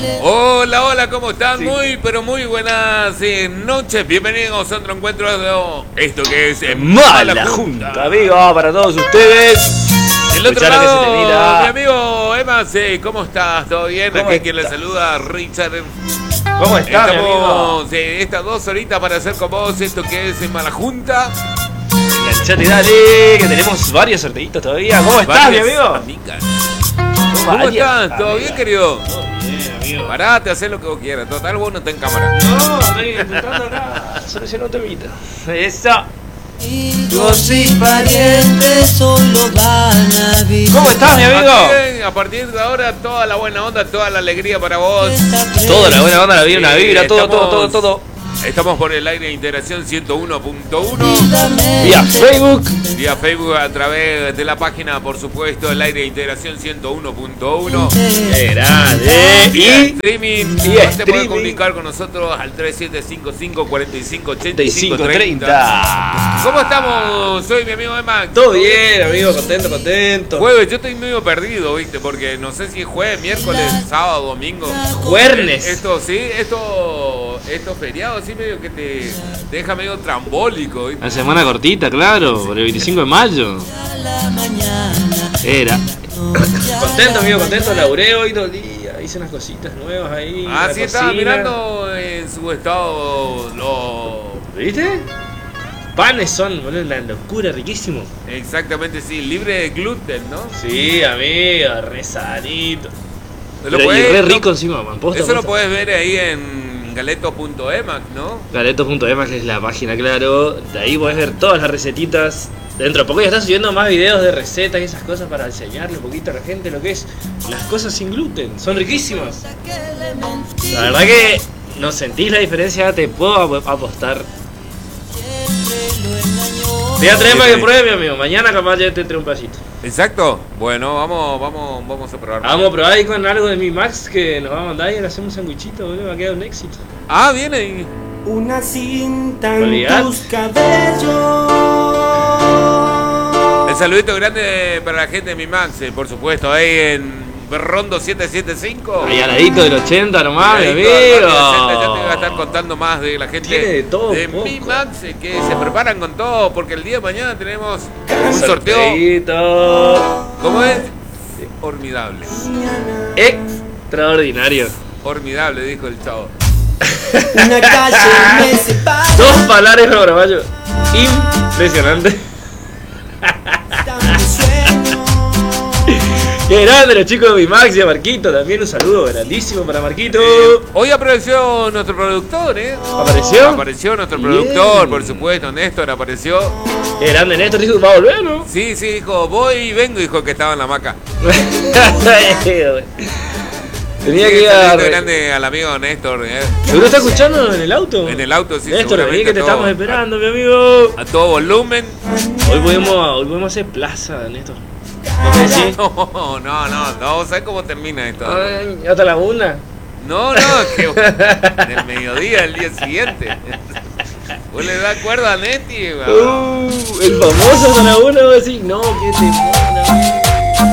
Hola, hola, ¿cómo están? Sí. Muy, pero muy buenas noches. Bienvenidos a otro encuentro de esto que es Mala Junta, amigo, para todos ustedes. Del otro Escuchá lo que se te lado, mira. mi amigo Emma, ¿cómo estás? ¿Todo bien? ¿Cómo Aquí quien le estás? saluda, Richard. ¿Cómo estás, mi amigo? Estamos estas 2 horitas para hacer con vos esto que es Mala Junta. Enganchate, dale, que tenemos varios sorteitos todavía. ¿Cómo estás, mi amigo? Amigas. ¿Cómo estás? ¿Todo bien, querido? Todo bien, amigo. Parate, haz lo que vos quieras. Total, vos no estás en cámara. No, estoy intentando acá solucionar un temita. Eso. Amigos y parientes solo van a vivir. ¿Cómo estás, mi amigo? Bien, a partir de ahora, toda la buena onda, toda la alegría para vos. Toda la buena onda, la vida, una Sí, vibra, todo, estamos- todo. Estamos por el aire de Integración 101.1. Vía Facebook. Vía Facebook a través de la página, por supuesto, el aire de Integración 101.1. Grande. Vía Y streaming. y Vos te streaming. puedes comunicar con nosotros al 3755 45 85 30. 3530. ¿Cómo estamos? Soy mi amigo Emma. Todo bien, amigo, contento. Jueves, yo estoy medio perdido, ¿viste? Porque no sé si es jueves, miércoles, sábado, domingo. Juernes. Esto feriados sí medio que te deja medio trambólico, ¿viste? La semana cortita, claro, por el 25 de mayo. Era. Contento, amigo, contento. Laburé hoy todo el día. Hice unas cositas nuevas ahí. Ah, la sí, estaba cocina. mirando en su estado ¿Viste? Panes son, boludo, una locura, riquísimo. exactamente, sí, libre de gluten, ¿no? Sí, amigo, re sanito. Lo Pero, y podés- re rico encima, man. Posta, Eso lo posta. puedes ver ahí en galetos.emac, ¿no? Galetos.emac, que es la página, claro. De ahí podés ver todas las recetitas. Dentro de poco ya están subiendo más videos de recetas y esas cosas para enseñarle un poquito a la gente lo que es las cosas sin gluten. Son riquísimas. La verdad que no sentís la diferencia, te puedo apostar. Te voy a traer para que pruebe, mi amigo. Mañana capaz ya te traigo un pedacito. Exacto. Bueno, vamos a probar. Vamos a probar ahí con algo de mi Max que nos va a mandar y le hacemos un sanguichito, boludo, va a quedar un éxito. Ah, viene. Una cinta Olvidate. en tus cabellos. El saludito grande para la gente de mi Max, por supuesto, ahí en Rondo 775. Ahí al ladito del 80 nomás, mi Ahí, amigo. ya te voy a estar contando más de la gente Tiene de todo de un poco. mi Max, que se preparan con todo, porque el día de mañana tenemos un sorteo. Sorteito. ¿Cómo es? Formidable. Extraordinario. Formidable, dijo el chavo. Una calle me separa. Dos palabras para Bravayo. Impresionante. Tan sueño. Qué grande los chicos de Bimax y a Marquito. También un saludo grandísimo para Marquito. Hoy apareció nuestro productor, ¿eh? ¿Apareció? Apareció nuestro Bien. productor, por supuesto, Néstor apareció. Qué grande Néstor, dijo que va a volver, ¿no? Sí, dijo, voy y vengo, dijo que estaba en la hamaca. Tenía Sí, que ir a. saludito grande al amigo Néstor, ¿Seguro está escuchando en el auto? en el auto, sí, Néstor, vení que te a todo- estamos esperando, mi amigo. a todo volumen. Hoy podemos hacer plaza, Néstor. ¿No me decís? No, ¿sabes cómo termina esto? Ay, hasta la una. No, que en el mediodía, el día siguiente. Vos le das cuerda a Neti, weón. El famoso hasta la una, vos decís, no, que te pone.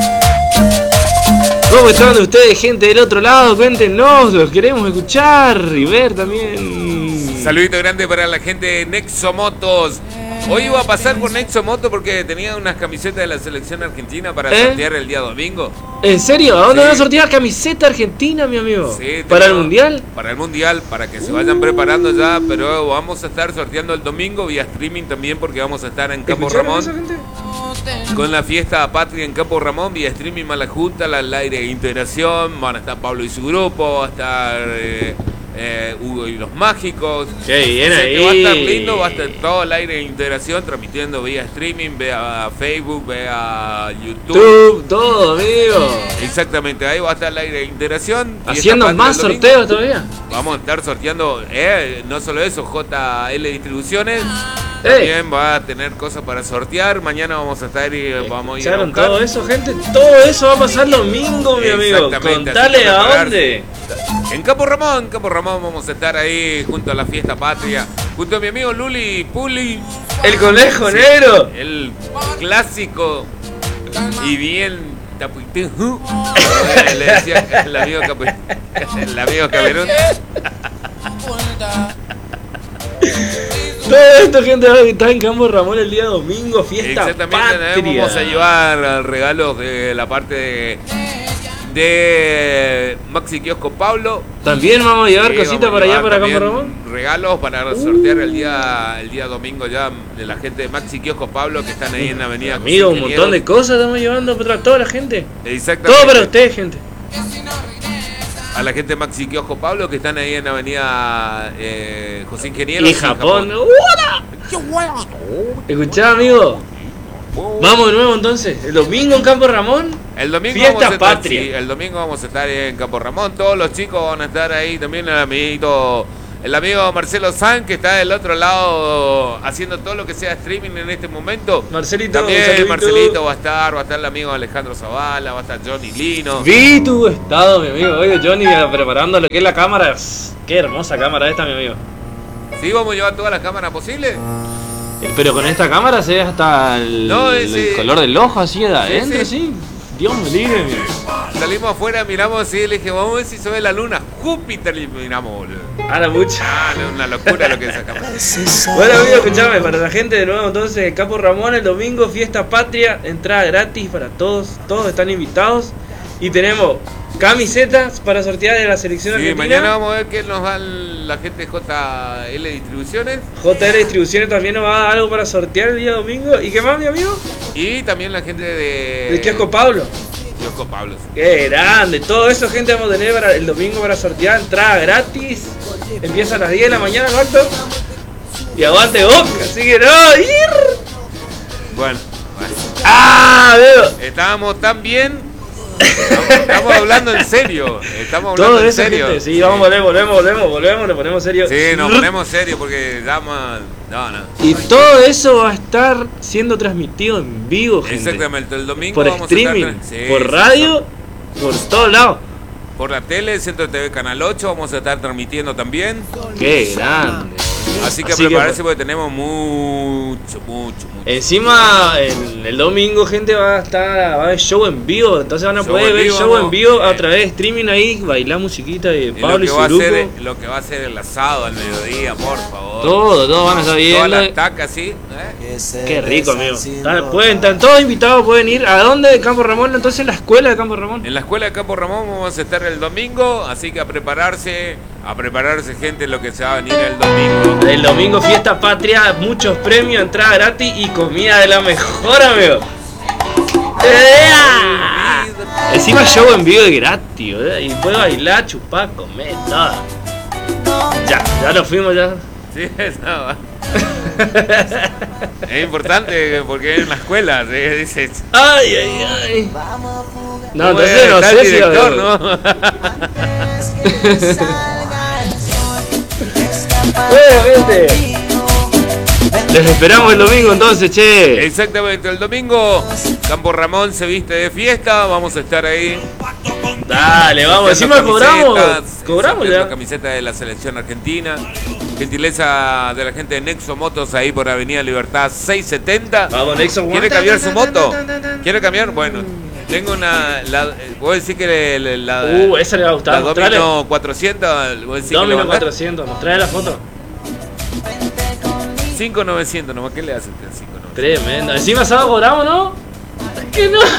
¿Cómo están ustedes, gente del otro lado? Cuéntenos, los queremos escuchar y ver también. Saludito grande para la gente de Nexomotos. Hoy iba a pasar por Nexomoto porque tenía unas camisetas de la selección argentina para sortear el día domingo. ¿En serio? ¿A dónde Sí. van a sortear camiseta argentina, mi amigo? Sí, ¿Para el tenemos- mundial? Para el mundial, para que se vayan preparando ya, pero vamos a estar sorteando el domingo vía streaming también porque vamos a estar en Campo ¿Escucharon Ramón eso, gente? con la fiesta patria en Campo Ramón vía streaming Mala Junta, al aire de integración, van a estar Pablo y su grupo, va a estar Hugo y los Mágicos. Qué bien Así ahí. que va a estar lindo, va a estar todo el aire de integración transmitiendo vía streaming, vía Facebook, vía YouTube. Tú, todo, amigo. Exactamente, ahí va a estar el aire de integración. Y Haciendo esta parte más del domingo sorteos todavía. Vamos a estar sorteando, no solo eso, JL Distribuciones. Ey. También va a tener cosas para sortear. Mañana vamos a estar y vamos a ir a ¿Escucharon buscar. todo eso, gente? Todo eso va a pasar domingo, mi amigo. Exactamente, Contale así que a prepararse. dónde. En Campo Ramón vamos a estar ahí junto a la fiesta patria, junto a mi amigo Luli Puli, El conejo negro. el clásico y bien Tapuitú. Le decía el amigo Camerún. Todo esto, gente, que está en Campo Ramón el día domingo, fiesta Exactamente, patria. vamos a llevar regalos de la parte de Maxi Kiosco Pablo. También vamos a llevar Sí, cositas vamos a para allá, llevar para Campo también Ramón. regalos para sortear el día domingo ya de la gente de Maxi Kiosco Pablo que están ahí en la avenida. Amigo, un José montón de Ingenieros. cosas estamos llevando para toda la gente. Exactamente. Todo para ustedes, gente. A la gente de Maxi Kiosco Pablo que están ahí en la avenida José Ingenieros. Y Japón. ¡Hola! Escuchá, amigo. Vamos de nuevo entonces. El domingo en Campo Ramón. El domingo Fiesta vamos a estar, patria. sí, el domingo vamos a estar en Campo Ramón. Todos los chicos van a estar ahí. También el amigo Marcelo San, que está del otro lado haciendo todo lo que sea streaming en este momento. Marcelito, También saludito. Marcelito va a estar el amigo Alejandro Zavala, va a estar Johnny Lino. Vi tu estado, mi amigo. Oye, Johnny, preparando lo que es la cámara. Qué hermosa cámara esta, mi amigo. Sí, vamos a llevar todas las cámaras posibles. Pero con esta cámara se ve hasta el color del ojo así de adentro, sí. Dios me libre, amigo. Salimos afuera, miramos así, le dije, vamos a ver si se ve la luna. Júpiter, y miramos, boludo. A la mucha. No, una locura lo que es esa cámara. Bueno, amigo, escuchame, para la gente de nuevo entonces, Campo Ramón el domingo, fiesta patria, entrada gratis para todos, todos están invitados. Y tenemos camisetas para sortear de la selección Sí, argentina. mañana vamos a ver qué nos da la gente de JL Distribuciones. JL Distribuciones también nos va a dar algo para sortear el día domingo. ¿Y qué más, mi amigo? Y también la gente de De Kiosco Pablo. Kiosco Pablo. Qué grande, todo eso, gente, vamos a tener para el domingo para sortear, entrada gratis. Empieza a las 10 de la mañana el acto. Y aguante Boca, así que no, ir. Bueno, ¡Ah! Veo. estábamos tan bien. Estamos hablando en serio. Estamos hablando Todo en eso, serio. gente, sí, vamos, volvemos, nos ponemos serio. Sí, nos ponemos serio porque damos. No. Y todo eso va a estar siendo transmitido en vivo, gente. Exactamente, el domingo Por vamos streaming, a estar. Sí, por sí, radio, por todos lados. por la tele, Centro TV Canal 8, vamos a estar transmitiendo también. Qué grande. Así que Así que, prepárense porque tenemos mucho. Encima, el domingo, gente, va a haber show en vivo. Entonces van a Show poder en ver vivo, show en vamos. vivo a través de streaming ahí, bailar musiquita de Y Pablo y su grupo. lo que va a ser el asado al mediodía, por favor. Todo van a estar Todas viendo. las tacas, ¿sí? Qué rico, amigo. Están todos invitados, pueden ir. ¿A dónde de Campo Ramón? Entonces, en la escuela de Campo Ramón. En la escuela de Campo Ramón vamos a estar el domingo, así que a prepararse gente, lo que se va a venir el domingo. El domingo, fiesta patria, muchos premios, entrada gratis y comida de la mejor, amigo. Encima show en vivo de gratis, ¿verdad? Y puede bailar, chupar, comer, todo. Ya nos fuimos ya. Sí, eso. Es importante porque es en la escuela, ¿sí? Dice. Ay. No, ¿cómo entonces no está el sé si director, ¿no? Bueno, gente. Les esperamos el domingo entonces, che. Exactamente, el domingo Campo Ramón se viste de fiesta, vamos a estar ahí. Dale, vamos, encima cobramos la ya. camiseta de la selección argentina. Gentileza de la gente de Nexo Motos ahí por Avenida Libertad 670. Vamos, Nexo. ¿Quiere cambiar su moto? ¿Quiere cambiar? Bueno, tengo voy a decir que la esa le va a gustar. la Mostrale. Domino 400, voy a decir que Domino le va a dar 400, nos trae la foto. 5.900 nomás, ¿qué le hacen? 5.900. Tremendo. Encima sábado cobramos, ¿no? Es que no.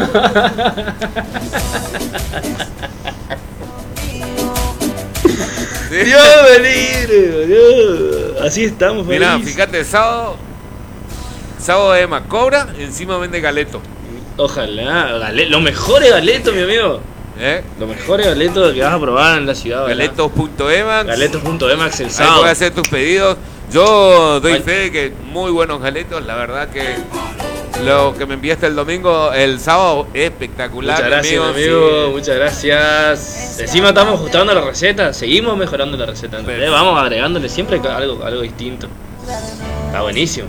Dios me libre, boludo. Así estamos, Mirá, feliz. fíjate, sábado Emma cobra, encima vende galeto. Ojalá, los mejores galetos, mi amigo. Los mejores galetos que vas a probar en la ciudad. ¿verdad? Galetos.emax. Galetos.emax el Ahí sábado. puedes hacer tus pedidos. Yo doy Ay. fe de que muy buenos galetos. La verdad que lo que me enviaste el sábado, espectacular. Muchas gracias, mi amigo, muchas gracias. Encima estamos ajustando la receta, seguimos mejorando la receta. ¿entendés? Perfecto. Vamos agregándole siempre algo distinto. Está buenísimo.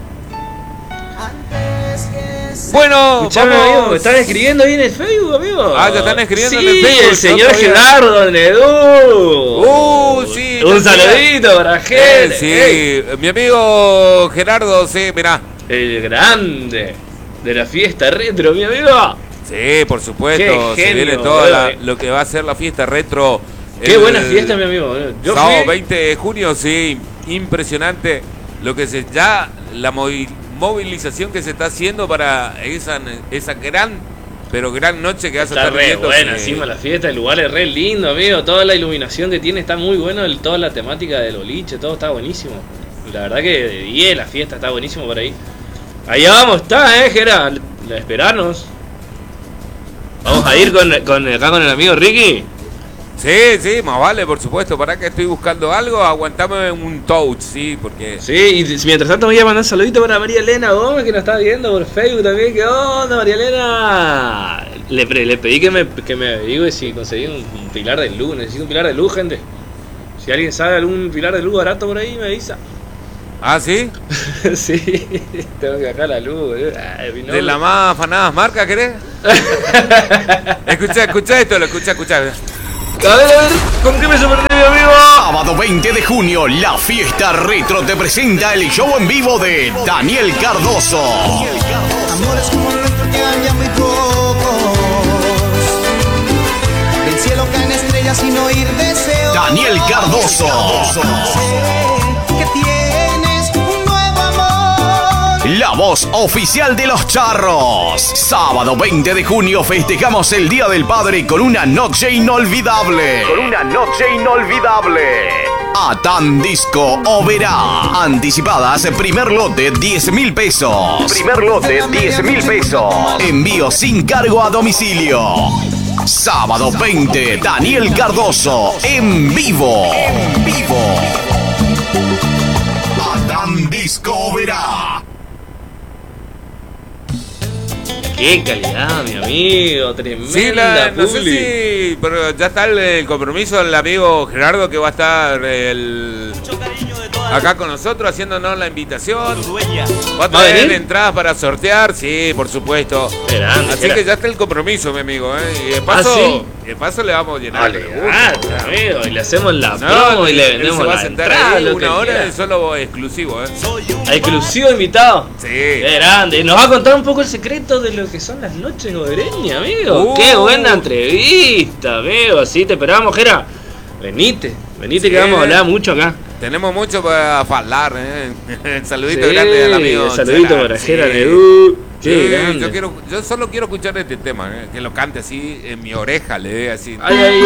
Bueno, Escuchame, vamos. amigo, me están escribiendo ahí en el Facebook, amigo. Ah, te están escribiendo sí, en el Facebook, el señor yo todavía- Gerardo Nedú. Sí. Un también. saludito para gente. Sí, mi amigo Gerardo, sí, mirá. El grande de la fiesta retro, mi amigo. Sí, por supuesto. Qué Se genio, viene todo lo que va a ser la fiesta retro. Qué buena fiesta, mi amigo. Yo sábado fui. 20 de junio, sí, impresionante lo que la movilización que se está haciendo para esa gran, pero gran noche que vas a Está estar re viviendo. buena encima la fiesta, el lugar es re lindo, amigo. Toda la iluminación que tiene está muy bueno, toda la temática del boliche, todo está buenísimo. La verdad que de 10 la fiesta está buenísimo por ahí. Allá vamos, Gera, a esperarnos. Vamos a ir acá con el amigo Ricky. Sí, más vale, por supuesto. Para que estoy buscando algo, aguantame un touch, sí, porque... Sí, y mientras tanto voy a mandar un saludito para María Elena Gómez, que nos está viendo por Facebook también. ¿Qué onda, María Elena? Le pedí que me diga si conseguí un pilar de luz. Necesito un pilar de luz, gente. Si alguien sabe algún pilar de luz barato por ahí, me avisa. ¿Ah, sí? Sí, tengo que bajar la luz, boludo. Ay, ¿De la más afanadas marca, querés? Escucha esto, escucha. A ver, ¿con qué me sorprendí, mi amigo? Sábado 20 de junio, la fiesta retro te presenta el show en vivo de Daniel Cardoso. Amores como el nuestro quedan ya muy pocos. Del cielo caen estrellas sin oír deseos. Daniel Cardoso. Sé que tienes un nuevo amor. La voz oficial de los charros. Sábado 20 de junio festejamos el Día del Padre con una noche inolvidable. Atan Disco Oberá. Anticipadas, primer lote 10.000 pesos. Envío sin cargo a domicilio. Sábado 20, Daniel Cardoso en vivo. Atan Disco Oberá. Qué calidad, mi amigo, tremenda. Sí, no sé si, pero ya está el compromiso del amigo Gerardo, que va a estar acá con nosotros haciéndonos la invitación. Va a traer entradas para sortear, sí, por supuesto. Así que ya está el compromiso, mi amigo, y de paso le vamos a llenar. Amigo, y le hacemos la promo y le vendemos se va la a sentar entrada, ahí lo una que hora quiera. de solo exclusivo, Exclusivo invitado. Sí. Qué grande. Nos va a contar un poco el secreto de lo que son las noches gobereñas, amigo. Qué buena entrevista, amigo. Así te esperamos, Jera. Venite que vamos a hablar mucho acá. Tenemos mucho para hablar, Saludito grande al amigo. Saludito para Jera sí. Nedú. Qué grande. Yo solo quiero escuchar este tema, que lo cante así en mi oreja, le dé así. Ay,